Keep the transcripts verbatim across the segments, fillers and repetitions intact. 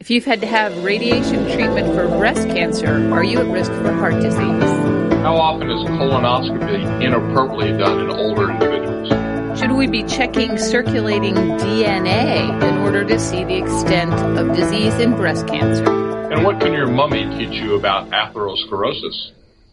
If you've had to have radiation treatment for breast cancer, are you at risk for heart disease? How often is colonoscopy inappropriately done in older individuals? Should we be checking circulating D N A in order to see the extent of disease in breast cancer? And what can your mummy teach you about atherosclerosis?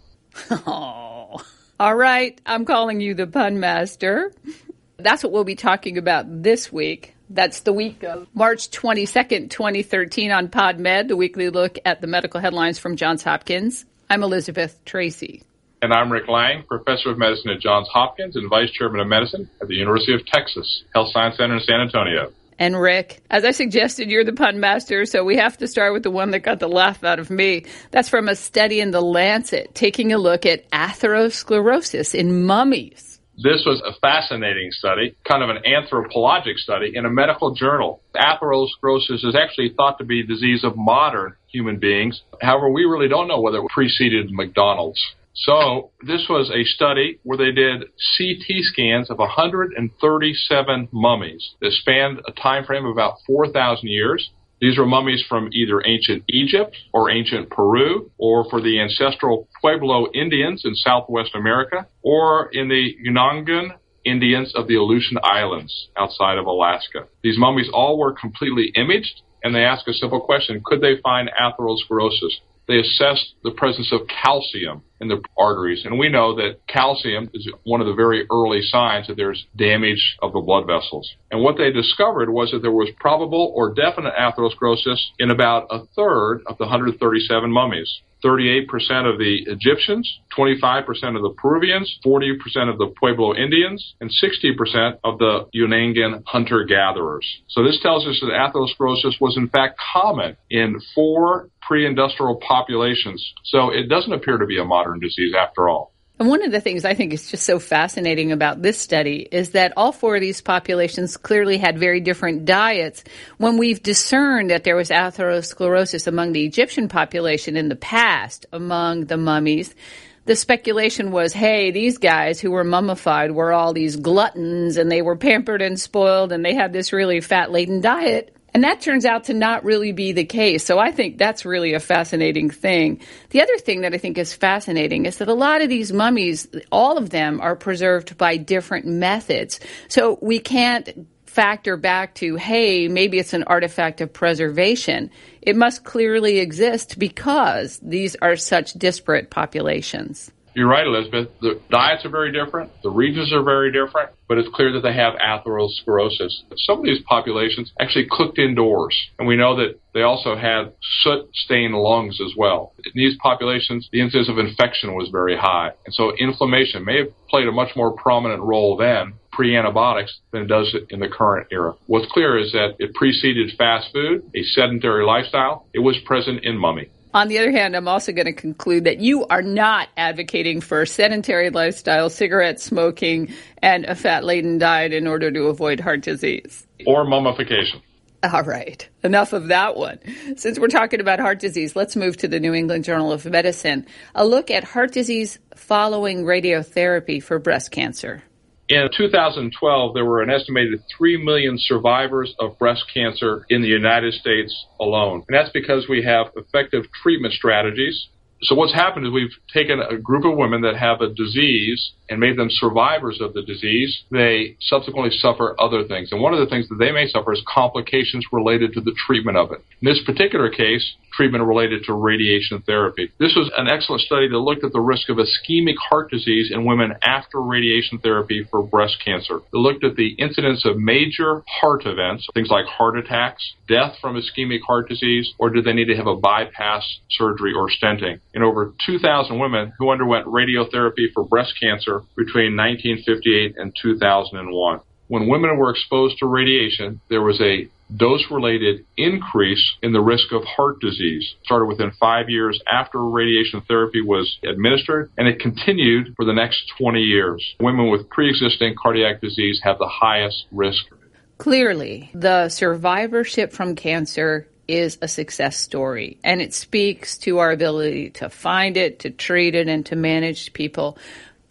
Oh, all right. I'm calling you the pun master. That's what we'll be talking about this week. That's the week of March twenty-second, twenty thirteen on PodMed, the weekly look at the medical headlines from Johns Hopkins. I'm Elizabeth Tracy. And I'm Rick Lang, Professor of Medicine at Johns Hopkins and Vice Chairman of Medicine at the University of Texas Health Science Center in San Antonio. And Rick, as I suggested, you're the pun master, so we have to start with the one that got the laugh out of me. That's from a study in The Lancet, taking a look at atherosclerosis in mummies. This was a fascinating study, kind of an anthropologic study in a medical journal. Atherosclerosis is actually thought to be a disease of modern human beings. However, we really don't know whether it preceded McDonald's. So this was a study where they did C T scans of one hundred thirty-seven mummies that spanned a time frame of about four thousand years. These were mummies from either ancient Egypt or ancient Peru, or for the ancestral Pueblo Indians in Southwest America, or in the Unangan Indians of the Aleutian Islands outside of Alaska. These mummies all were completely imaged, and they asked a simple question: could they find atherosclerosis? They assessed the presence of calcium in the arteries, and we know that calcium is one of the very early signs that there's damage of the blood vessels. And what they discovered was that there was probable or definite atherosclerosis in about a third of the one hundred thirty-seven mummies. thirty-eight percent of the Egyptians, twenty-five percent of the Peruvians, forty percent of the Pueblo Indians, and sixty percent of the Unangan hunter-gatherers. So this tells us that atherosclerosis was in fact common in four pre-industrial populations. So it doesn't appear to be a modern disease after all. And one of the things I think is just so fascinating about this study is that all four of these populations clearly had very different diets. When we've discerned that there was atherosclerosis among the Egyptian population in the past, among the mummies, the speculation was, hey, these guys who were mummified were all these gluttons and they were pampered and spoiled and they had this really fat-laden diet. And that turns out to not really be the case. So I think that's really a fascinating thing. The other thing that I think is fascinating is that a lot of these mummies, all of them are preserved by different methods. So we can't factor back to, hey, maybe it's an artifact of preservation. It must clearly exist because these are such disparate populations. You're right, Elizabeth. The diets are very different. The regions are very different, but it's clear that they have atherosclerosis. Some of these populations actually cooked indoors, and we know that they also had soot-stained lungs as well. In these populations, the incidence of infection was very high, and so inflammation may have played a much more prominent role then, pre-antibiotics, than it does in the current era. What's clear is that it preceded fast food, a sedentary lifestyle. It was present in mummy. On the other hand, I'm also going to conclude that you are not advocating for a sedentary lifestyle, cigarette smoking, and a fat-laden diet in order to avoid heart disease. Or mummification. All right. Enough of that one. Since we're talking about heart disease, let's move to the New England Journal of Medicine. A look at heart disease following radiotherapy for breast cancer. In two thousand twelve, there were an estimated three million survivors of breast cancer in the United States alone. And that's because we have effective treatment strategies. So what's happened is we've taken a group of women that have a disease and made them survivors of the disease. They subsequently suffer other things. And one of the things that they may suffer is complications related to the treatment of it. In this particular case, treatment related to radiation therapy. This was an excellent study that looked at the risk of ischemic heart disease in women after radiation therapy for breast cancer. It looked at the incidence of major heart events, things like heart attacks, death from ischemic heart disease, or did they need to have a bypass surgery or stenting. In over two thousand women who underwent radiotherapy for breast cancer between nineteen fifty-eight and two thousand one. When women were exposed to radiation, there was a dose-related increase in the risk of heart disease. It started within five years after radiation therapy was administered, and it continued for the next twenty years. Women with pre-existing cardiac disease have the highest risk. Clearly, the survivorship from cancer is a success story, and it speaks to our ability to find it, to treat it, and to manage people.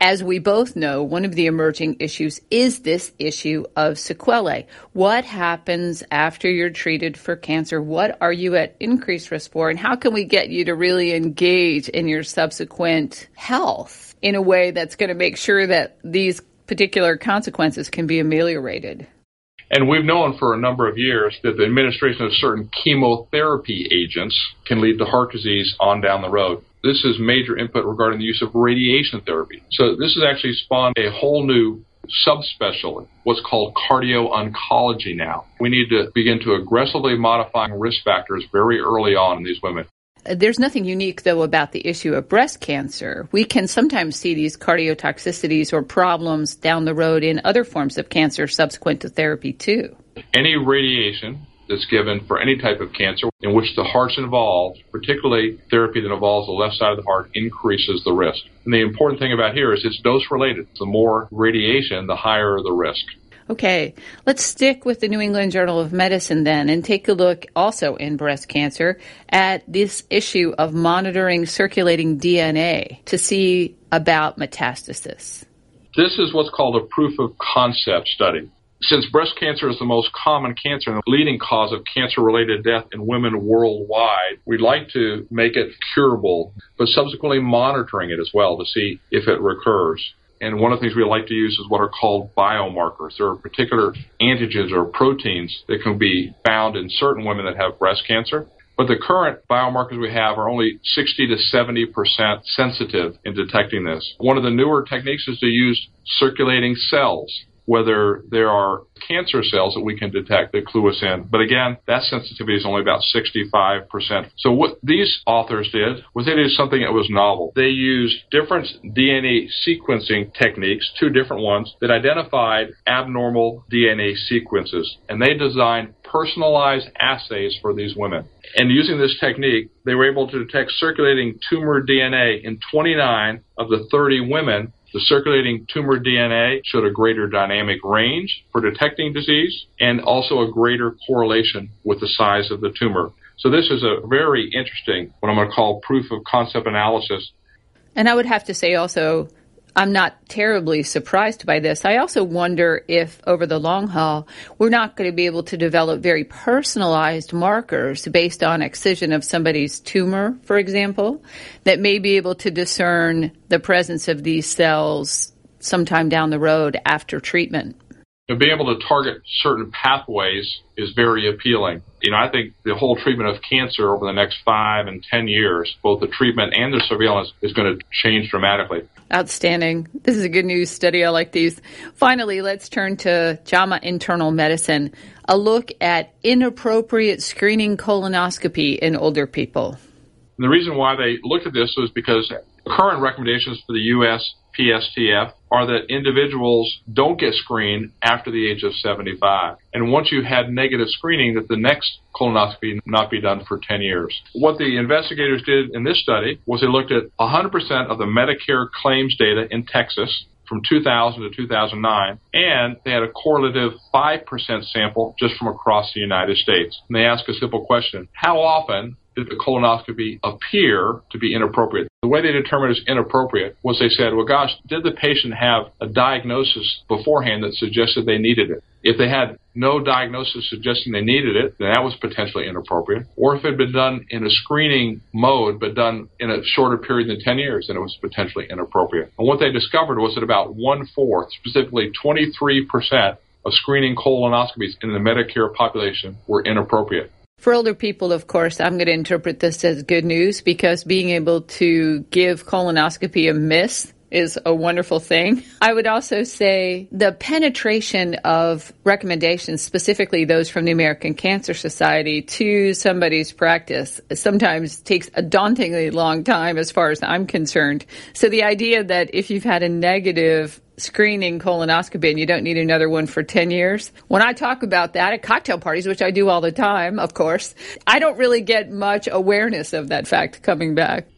As we both know, one of the emerging issues is this issue of sequelae. What happens after you're treated for cancer? What are you at increased risk for? And how can we get you to really engage in your subsequent health in a way that's going to make sure that these particular consequences can be ameliorated? And we've known for a number of years that the administration of certain chemotherapy agents can lead to heart disease on down the road. This is major input regarding the use of radiation therapy. So this has actually spawned a whole new subspecialty, what's called cardio-oncology now. We need to begin to aggressively modify risk factors very early on in these women. There's nothing unique, though, about the issue of breast cancer. We can sometimes see these cardiotoxicities or problems down the road in other forms of cancer subsequent to therapy, too. Any radiation that's given for any type of cancer in which the heart's involved, particularly therapy that involves the left side of the heart, increases the risk. And the important thing about here is it's dose-related. The more radiation, the higher the risk. Okay, let's stick with the New England Journal of Medicine then and take a look also in breast cancer at this issue of monitoring circulating D N A to see about metastasis. This is what's called a proof of concept study. Since breast cancer is the most common cancer and the leading cause of cancer-related death in women worldwide, we'd like to make it curable, but subsequently monitoring it as well to see if it recurs. And one of the things we like to use is what are called biomarkers. There are particular antigens or proteins that can be found in certain women that have breast cancer. But the current biomarkers we have are only sixty to seventy percent sensitive in detecting this. One of the newer techniques is to use circulating cells, whether there are cancer cells that we can detect that clue us in. But again, that sensitivity is only about sixty-five percent. So what these authors did was they did something that was novel. They used different D N A sequencing techniques, two different ones, that identified abnormal D N A sequences. And they designed personalized assays for these women. And using this technique, they were able to detect circulating tumor D N A in twenty-nine of the thirty women. The circulating tumor D N A showed a greater dynamic range for detecting disease and also a greater correlation with the size of the tumor. So this is a very interesting, what I'm going to call proof of concept analysis. And I would have to say also, I'm not terribly surprised by this. I also wonder if over the long haul, we're not going to be able to develop very personalized markers based on excision of somebody's tumor, for example, that may be able to discern the presence of these cells sometime down the road after treatment. To be able to target certain pathways is very appealing. You know, I think the whole treatment of cancer over the next five and ten years, both the treatment and the surveillance, is going to change dramatically. Outstanding. This is a good news study. I like these. Finally, let's turn to JAMA Internal Medicine, a look at inappropriate screening colonoscopy in older people. And the reason why they looked at this was because current recommendations for the U S P S T F are that individuals don't get screened after the age of seventy-five. And once you had negative screening, that the next colonoscopy not be done for ten years. What the investigators did in this study was they looked at one hundred percent of the Medicare claims data in Texas from two thousand to two thousand nine, and they had a correlative five percent sample just from across the United States. And they asked a simple question: how often did the colonoscopy appear to be inappropriate? The way they determined it's inappropriate was they said, well, gosh, did the patient have a diagnosis beforehand that suggested they needed it? If they had no diagnosis suggesting they needed it, then that was potentially inappropriate. Or if it had been done in a screening mode, but done in a shorter period than ten years, then it was potentially inappropriate. And what they discovered was that about one-fourth, specifically twenty-three percent of screening colonoscopies in the Medicare population were inappropriate. For older people, of course, I'm going to interpret this as good news because being able to give colonoscopy a miss is a wonderful thing. I would also say the penetration of recommendations, specifically those from the American Cancer Society, to somebody's practice sometimes takes a dauntingly long time as far as I'm concerned. So the idea that if you've had a negative screening colonoscopy and you don't need another one for ten years. When I talk about that at cocktail parties, which I do all the time, of course, I don't really get much awareness of that fact coming back.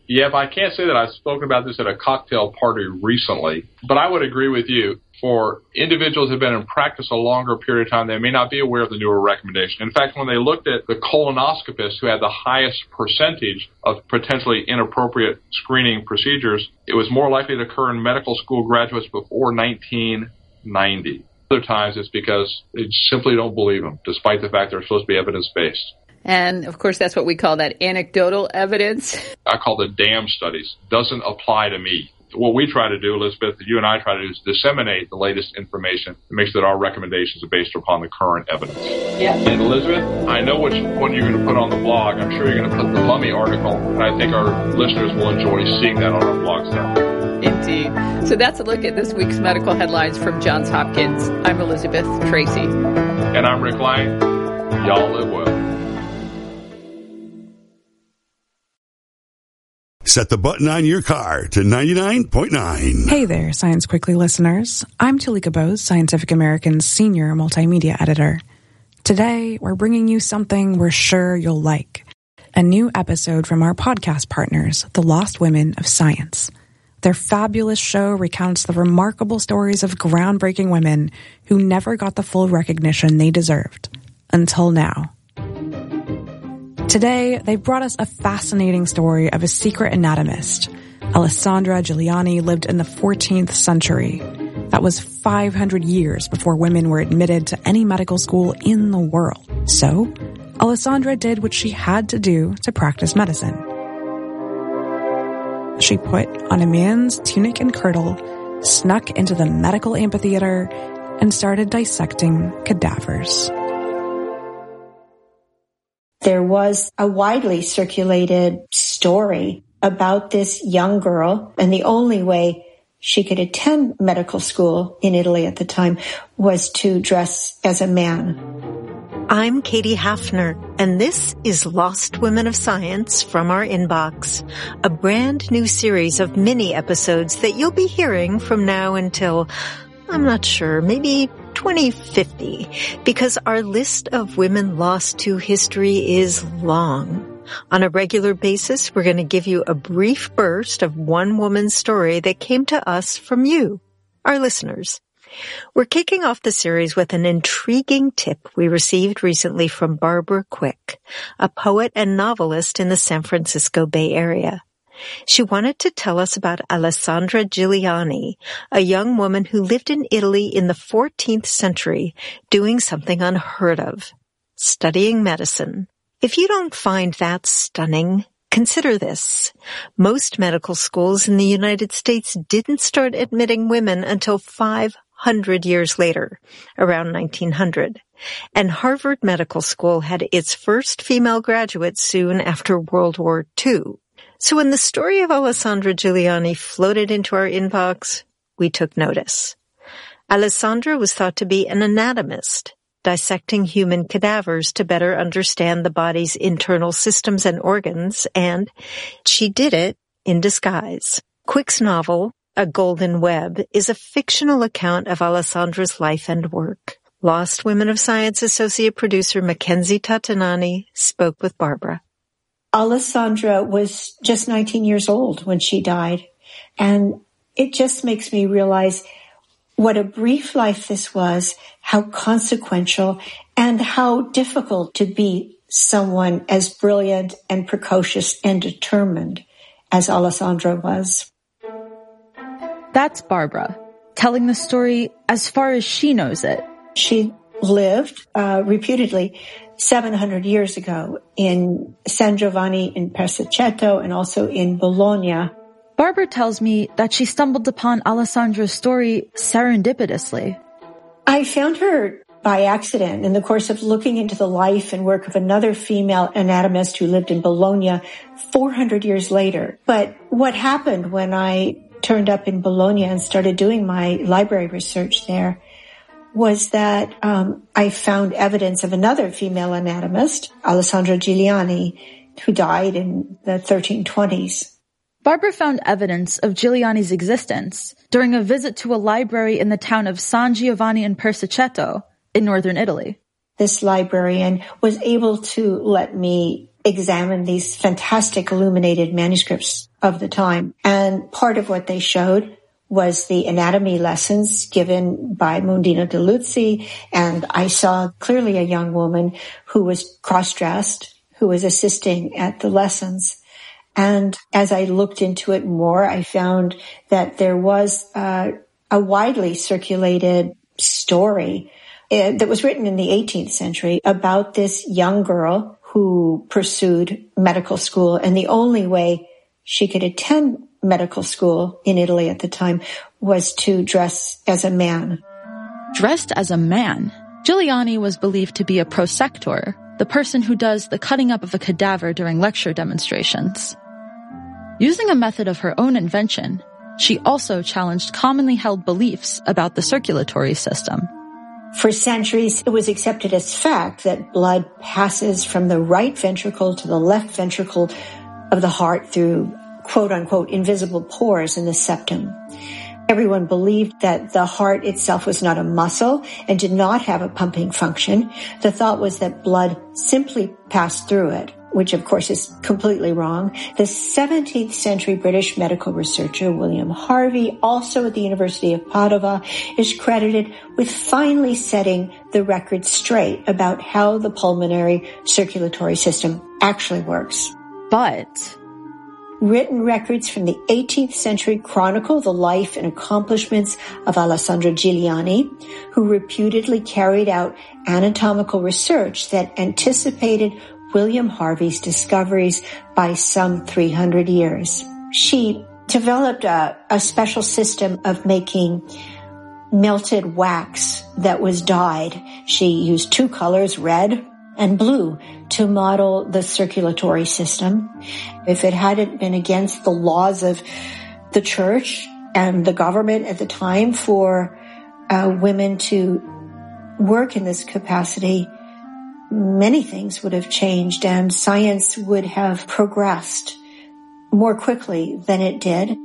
Yeah, I can't say that I've spoken about this at a cocktail party recently, but I would agree with you. For individuals who have been in practice a longer period of time, they may not be aware of the newer recommendation. In fact, when they looked at the colonoscopists who had the highest percentage of potentially inappropriate screening procedures, it was more likely to occur in medical school graduates before nineteen ninety. Other times it's because they simply don't believe them, despite the fact they're supposed to be evidence-based. And, of course, that's what we call that anecdotal evidence. I call the damn studies. Doesn't apply to me. What we try to do, Elizabeth, you and I try to do is disseminate the latest information and make sure that our recommendations are based upon the current evidence. Yeah. And Elizabeth, I know which one you're going to put on the blog. I'm sure you're going to put the Mummy article, and I think our listeners will enjoy seeing that on our blog site. Indeed. So that's a look at this week's medical headlines from Johns Hopkins. I'm Elizabeth Tracy. And I'm Rick Lang. Y'all live well. Set the button on your car to ninety-nine point nine. Hey there, Science Quickly listeners. I'm Talika Bose, Scientific American's senior multimedia editor. Today, we're bringing you something we're sure you'll like. A new episode from our podcast partners, The Lost Women of Science. Their fabulous show recounts the remarkable stories of groundbreaking women who never got the full recognition they deserved. Until now. Today, they brought us a fascinating story of a secret anatomist. Alessandra Giuliani lived in the fourteenth century. That was five hundred years before women were admitted to any medical school in the world. So, Alessandra did what she had to do to practice medicine. She put on a man's tunic and kirtle, snuck into the medical amphitheater, and started dissecting cadavers. There was a widely circulated story about this young girl, and the only way she could attend medical school in Italy at the time was to dress as a man. I'm Katie Hafner, and this is Lost Women of Science from our inbox, a brand new series of mini episodes that you'll be hearing from now until, I'm not sure, maybe twenty fifty, because our list of women lost to history is long. On a regular basis, we're going to give you a brief burst of one woman's story that came to us from you, our listeners. We're kicking off the series with an intriguing tip we received recently from Barbara Quick, a poet and novelist in the San Francisco Bay Area. She wanted to tell us about Alessandra Giuliani, a young woman who lived in Italy in the fourteenth century, doing something unheard of, studying medicine. If you don't find that stunning, consider this. Most medical schools in the United States didn't start admitting women until five hundred years later, around nineteen hundred. And Harvard Medical School had its first female graduate soon after World War Two. So when the story of Alessandra Giuliani floated into our inbox, we took notice. Alessandra was thought to be an anatomist, dissecting human cadavers to better understand the body's internal systems and organs, and she did it in disguise. Quick's novel, A Golden Web, is a fictional account of Alessandra's life and work. Lost Women of Science associate producer Mackenzie Tatanani spoke with Barbara. Alessandra was just nineteen years old when she died, and it just makes me realize what a brief life this was, how consequential, and how difficult to be someone as brilliant and precocious and determined as Alessandra was. That's Barbara, telling the story as far as she knows it. She lived, uh, reputedly, seven hundred years ago in San Giovanni in Persiceto and also in Bologna. Barbara tells me that she stumbled upon Alessandra's story serendipitously. I found her by accident in the course of looking into the life and work of another female anatomist who lived in Bologna four hundred years later. But what happened when I turned up in Bologna and started doing my library research there was that um, I found evidence of another female anatomist, Alessandra Giuliani, who died in the thirteen twenties. Barbara found evidence of Giuliani's existence during a visit to a library in the town of San Giovanni in Persiceto in northern Italy. This librarian was able to let me examined these fantastic illuminated manuscripts of the time. And part of what they showed was the anatomy lessons given by Mundina de Luzzi. And I saw clearly a young woman who was cross-dressed, who was assisting at the lessons. And as I looked into it more, I found that there was uh, a widely circulated story uh, that was written in the eighteenth century about this young girl who pursued medical school. And the only way she could attend medical school in Italy at the time was to dress as a man. Dressed as a man, Giuliani was believed to be a prosector, the person who does the cutting up of a cadaver during lecture demonstrations. Using a method of her own invention, she also challenged commonly held beliefs about the circulatory system. For centuries, it was accepted as fact that blood passes from the right ventricle to the left ventricle of the heart through quote-unquote invisible pores in the septum. Everyone believed that the heart itself was not a muscle and did not have a pumping function. The thought was that blood simply passed through it, which of course is completely wrong. The seventeenth century British medical researcher William Harvey, also at the University of Padua, is credited with finally setting the record straight about how the pulmonary circulatory system actually works. But written records from the eighteenth century chronicle the life and accomplishments of Alessandro Giuliani, who reputedly carried out anatomical research that anticipated William Harvey's discoveries by some three hundred years. She developed a, a special system of making melted wax that was dyed. She used two colors, red and blue, to model the circulatory system. If it hadn't been against the laws of the church and the government at the time for uh, women to work in this capacity, many things would have changed and science would have progressed more quickly than it did.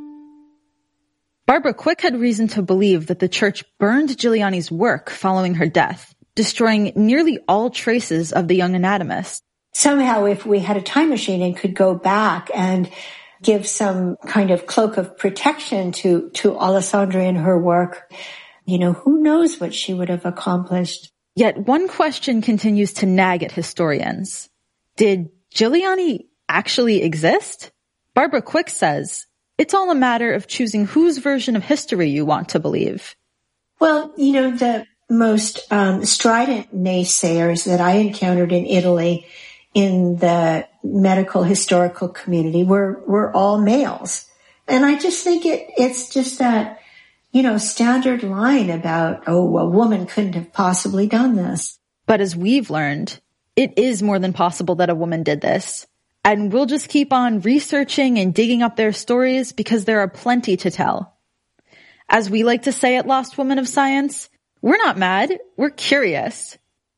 Barbara Quick had reason to believe that the church burned Giuliani's work following her death, destroying nearly all traces of the young anatomist. Somehow, if we had a time machine and could go back and give some kind of cloak of protection to, to Alessandra and her work, you know, who knows what she would have accomplished. Yet one question continues to nag at historians. Did Giuliani actually exist? Barbara Quick says, it's all a matter of choosing whose version of history you want to believe. Well, you know, the most um, strident naysayers that I encountered in Italy in the medical historical community were, were all males. And I just think it, it's just that, you know, standard line about, oh, a woman couldn't have possibly done this. But as we've learned, it is more than possible that a woman did this. And we'll just keep on researching and digging up their stories because there are plenty to tell. As we like to say at Lost Women of Science, we're not mad, we're curious.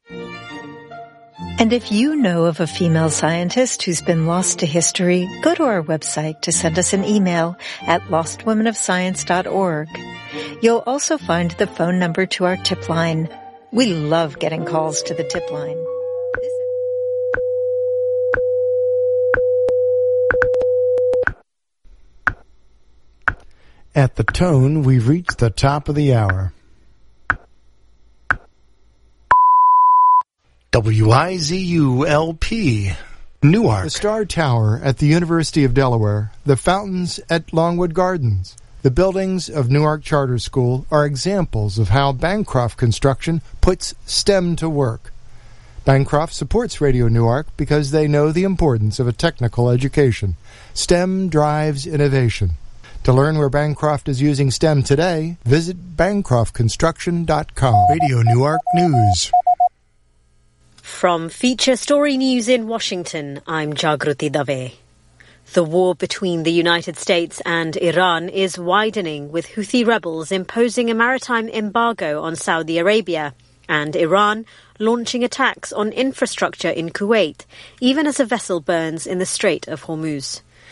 And if you know of a female scientist who's been lost to history, go to our website to send us an email at lost women of science dot org. You'll also find the phone number to our tip line. We love getting calls to the tip line. At the tone, we've reached the top of the hour. W I Z U L P, Newark. The Star Tower at the University of Delaware, the fountains at Longwood Gardens, the buildings of Newark Charter School are examples of how Bancroft Construction puts STEM to work. Bancroft supports Radio Newark because they know the importance of a technical education. STEM drives innovation. To learn where Bancroft is using STEM today, visit bancroft construction dot com. Radio Newark News. From Feature Story News in Washington, I'm Jagruti Dave. The war between the United States and Iran is widening, with Houthi rebels imposing a maritime embargo on Saudi Arabia and Iran launching attacks on infrastructure in Kuwait, even as a vessel burns in the Strait of Hormuz.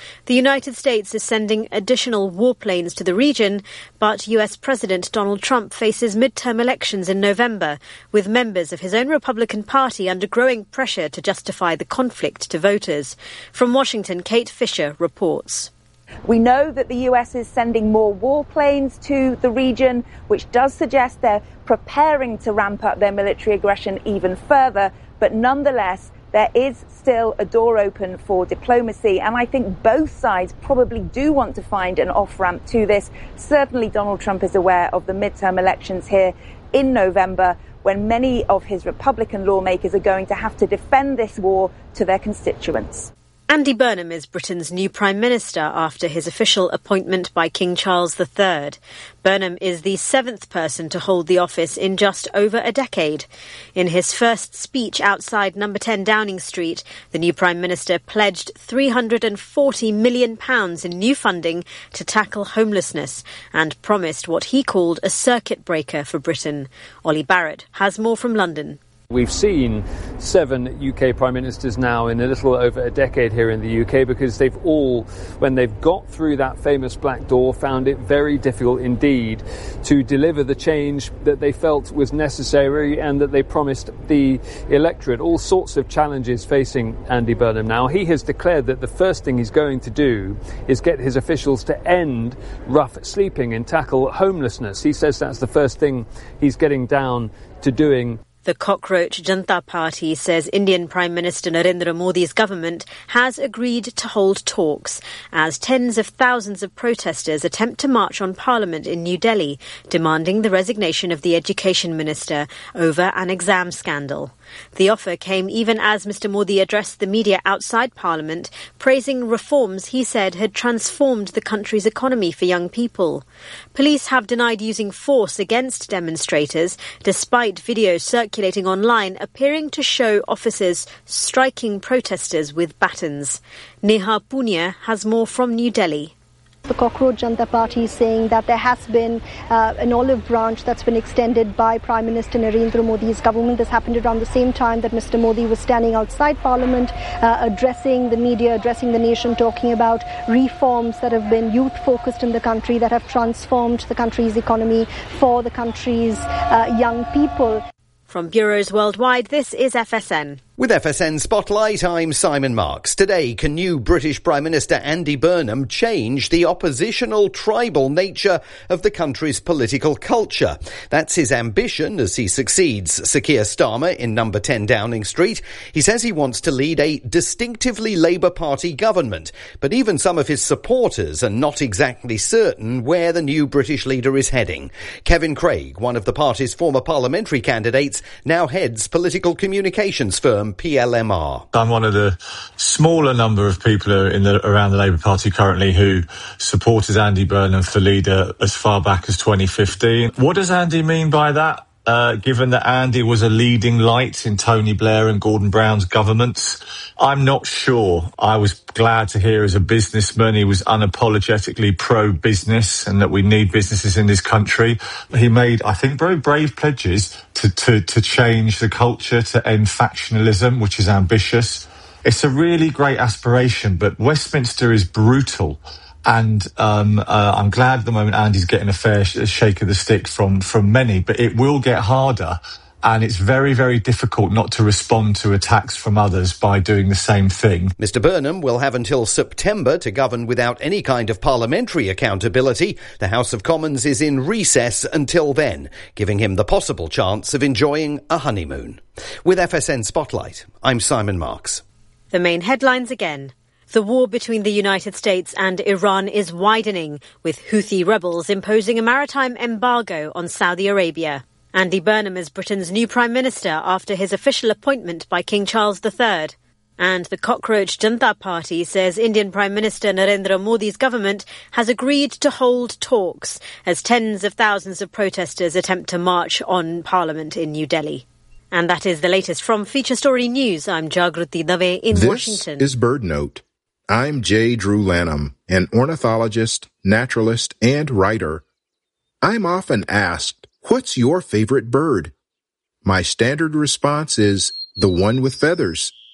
The United States is sending additional warplanes to the region, but U S President Donald Trump faces midterm elections in November, with members of his own Republican Party under growing pressure to justify the conflict to voters. From Washington, Kate Fisher reports. We know that the U S is sending more warplanes to the region, which does suggest they're preparing to ramp up their military aggression even further. But nonetheless, there is still a door open for diplomacy. And I think both sides probably do want to find an off-ramp to this. Certainly, Donald Trump is aware of the midterm elections here in November, when many of his Republican lawmakers are going to have to defend this war to their constituents. Andy Burnham is Britain's new Prime Minister after his official appointment by King Charles the Third. Burnham is the seventh person to hold the office in just over a decade. In his first speech outside number ten Downing Street, the new Prime Minister pledged three hundred forty million pounds in new funding to tackle homelessness and promised what he called a circuit breaker for Britain. Ollie Barrett has more from London. We've seen seven U K Prime Ministers now in a little over a decade here in the U K, because they've all, when they've got through that famous black door, found it very difficult indeed to deliver the change that they felt was necessary and that they promised the electorate. All sorts of challenges facing Andy Burnham now. He has declared that the first thing he's going to do is get his officials to end rough sleeping and tackle homelessness. He says that's the first thing he's getting down to doing. The Cockroach Janata Party says Indian Prime Minister Narendra Modi's government has agreed to hold talks as tens of thousands of protesters attempt to march on Parliament in New Delhi, demanding the resignation of the Education Minister over an exam scandal. The offer came even as Mr Modi addressed the media outside Parliament, praising reforms he said had transformed the country's economy for young people. Police have denied using force against demonstrators, despite videos circulating online appearing to show officers striking protesters with batons. Neha Punia has more from New Delhi. The Cockroach Janata Party is saying that there has been uh, an olive branch that's been extended by Prime Minister Narendra Modi's government. This happened around the same time that Mr Modi was standing outside Parliament, uh, addressing the media, addressing the nation, talking about reforms that have been youth-focused in the country, that have transformed the country's economy for the country's uh, young people. From bureaus worldwide, this is F S N. With F S N Spotlight, I'm Simon Marks. Today, can new British Prime Minister Andy Burnham change the oppositional tribal nature of the country's political culture? That's his ambition as he succeeds Sir Keir Starmer in number ten Downing Street. He says he wants to lead a distinctively Labour Party government, but even some of his supporters are not exactly certain where the new British leader is heading. Kevin Craig, one of the party's former parliamentary candidates, now heads political communications firm P L M R. I'm one of the smaller number of people in the, around the Labour Party currently who supported Andy Burnham for leader as far back as twenty fifteen. What does Andy mean by that? Uh, given that Andy was a leading light in Tony Blair and Gordon Brown's governments, I'm not sure. I was glad to hear as a businessman he was unapologetically pro-business and that we need businesses in this country. He made, I think, very brave pledges to, to, to change the culture, to end factionalism, which is ambitious. It's a really great aspiration, but Westminster is brutal. And um, uh, I'm glad at the moment Andy's getting a fair sh- shake of the stick from, from many, but it will get harder. And it's very, very difficult not to respond to attacks from others by doing the same thing. Mister Burnham will have until September to govern without any kind of parliamentary accountability. The House of Commons is in recess until then, giving him the possible chance of enjoying a honeymoon. With F S N Spotlight, I'm Simon Marks. The main headlines again. The war between the United States and Iran is widening, with Houthi rebels imposing a maritime embargo on Saudi Arabia. Andy Burnham is Britain's new Prime Minister after his official appointment by King Charles the Third. And the Cockroach Janata Party says Indian Prime Minister Narendra Modi's government has agreed to hold talks as tens of thousands of protesters attempt to march on Parliament in New Delhi. And that is the latest from Feature Story News. I'm Jagruti Dave in this Washington. This is Bird Note. I'm J. Drew Lanham, an ornithologist, naturalist, and writer. I'm often asked, what's your favorite bird? My standard response is the one with feathers.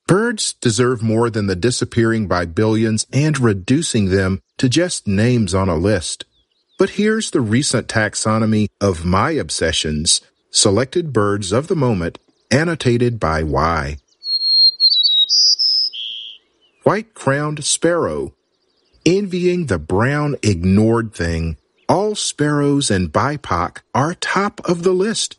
Birds deserve more than the disappearing by billions and reducing them to just names on a list. But here's the recent taxonomy of my obsessions, selected birds of the moment, annotated by Y. White-crowned sparrow. Envying the brown ignored thing, all sparrows and B I P O C are top of the list.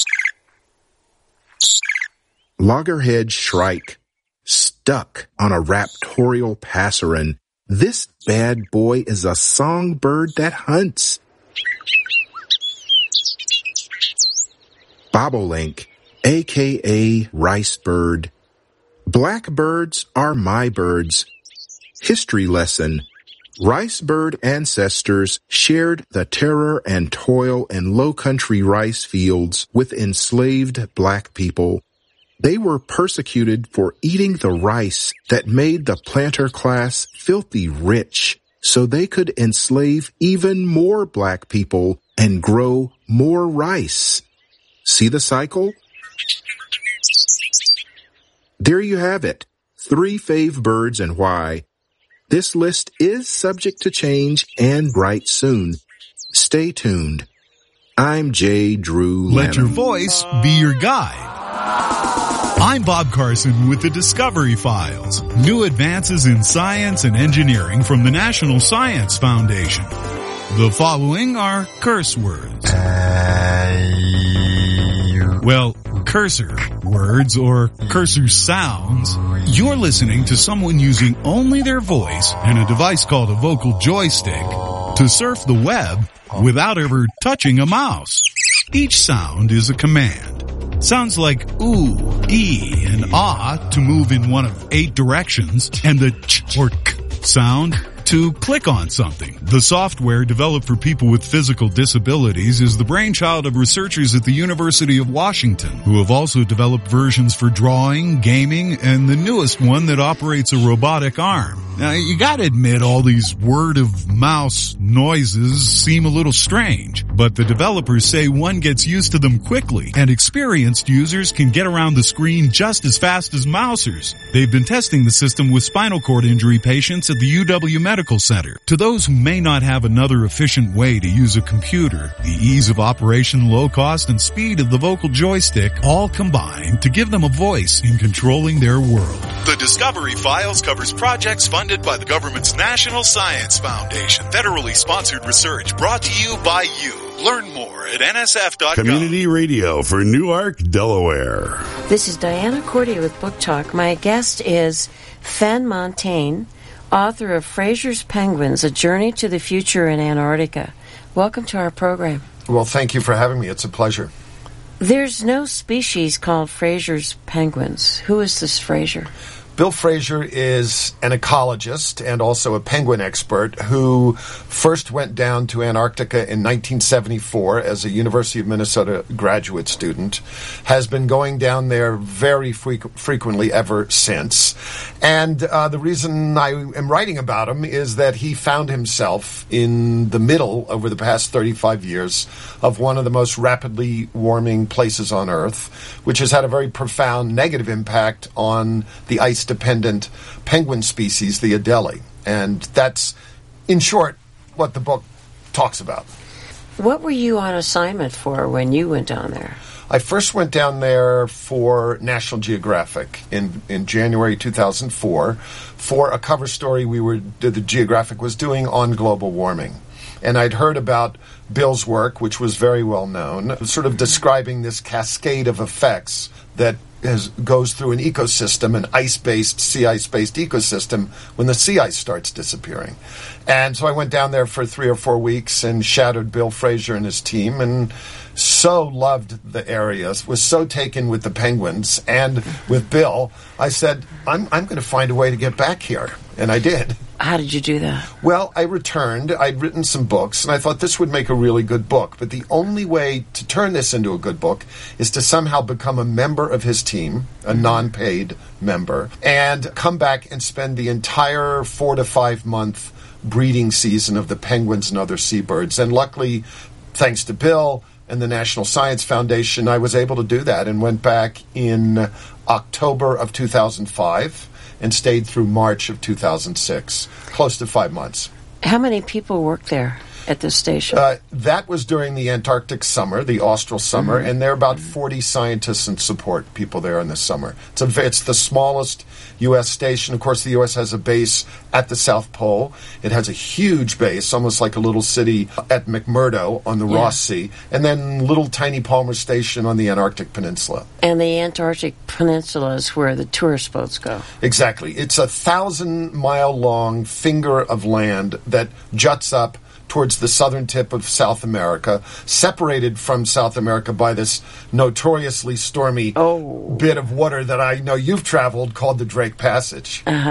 Loggerhead shrike. Stuck on a raptorial passerine. This bad boy is a songbird that hunts. Bobolink, a k a rice bird. Blackbirds are my birds. History lesson. Rice bird ancestors shared the terror and toil in low-country rice fields with enslaved black people. They were persecuted for eating the rice that made the planter class filthy rich, so they could enslave even more black people and grow more rice. See the cycle? There you have it. Three fave birds and why. This list is subject to change and bright soon. Stay tuned. I'm J. Drew Lanham. Let your voice be your guide. I'm Bob Carson with the Discovery Files, new advances in science and engineering from the National Science Foundation. The following are curse words. Well, cursor words or cursor sounds. You're listening to someone using only their voice and a device called a vocal joystick to surf the web without ever touching a mouse. Each sound is a command. Sounds like ooh, ee, and ah to move in one of eight directions, and the ch or k sound to click on something. The software developed for people with physical disabilities is the brainchild of researchers at the University of Washington, who have also developed versions for drawing, gaming, and the newest one that operates a robotic arm. Now, you gotta admit all these word-of-mouse noises seem a little strange, but the developers say one gets used to them quickly, and experienced users can get around the screen just as fast as mousers. They've been testing the system with spinal cord injury patients at the U W Medical Center. To those who may not have another efficient way to use a computer, the ease of operation, low cost, and speed of the vocal joystick all combine to give them a voice in controlling their world. The Discovery Files covers projects funded by the government's National Science Foundation. Federally sponsored research brought to you by you. Learn more at N S F dot gov. Community Radio for Newark, Delaware. This is Diana Cordia with Book Talk. My guest is Fen Montaigne, author of Fraser's Penguins, A Journey to the Future in Antarctica. Welcome to our program. Well, thank you for having me. It's a pleasure. There's no species called Fraser's penguins. Who is this Fraser? Bill Fraser is an ecologist and also a penguin expert who first went down to Antarctica in nineteen seventy-four as a University of Minnesota graduate student, has been going down there very frequ- frequently ever since. And uh, the reason I am writing about him is that he found himself in the middle, over the past thirty-five years, of one of the most rapidly warming places on Earth, which has had a very profound negative impact on the ice-dependent penguin species, the Adelie. And that's, in short, what the book talks about. What were you on assignment for when you went down there? I first went down there for National Geographic in, in January two thousand four for a cover story we were the Geographic was doing on global warming. And I'd heard about Bill's work, which was very well known, sort of describing this cascade of effects that has, goes through an ecosystem, an ice-based, sea ice-based ecosystem, when the sea ice starts disappearing. And so I went down there for three or four weeks and shadowed Bill Fraser and his team, and so loved the areas, was so taken with the penguins and with Bill, I said, I'm, I'm going to find a way to get back here. And I did. How did you do that? Well, I returned. I'd written some books, and I thought this would make a really good book. But the only way to turn this into a good book is to somehow become a member of his team, a non-paid member, and come back and spend the entire four to five month breeding season of the penguins and other seabirds. And luckily, thanks to Bill and the National Science Foundation, I was able to do that and went back in October of two thousand five and stayed through March of two thousand six, close to five months. How many people work there at this station? Uh, that was during the Antarctic summer, the austral summer, Mm-hmm. and there are about forty scientists and support people there in the summer. It's, a, it's the smallest U S station. Of course, the U S has a base at the South Pole. It has a huge base, almost like a little city at McMurdo on the Yeah. Ross Sea, and then little tiny Palmer Station on the Antarctic Peninsula. And the Antarctic Peninsula is where the tourist boats go. Exactly. It's a thousand-mile-long finger of land that juts up towards the southern tip of South America, separated from South America by this notoriously stormy oh. bit of water that I know you've traveled called the Drake Passage. Uh-huh.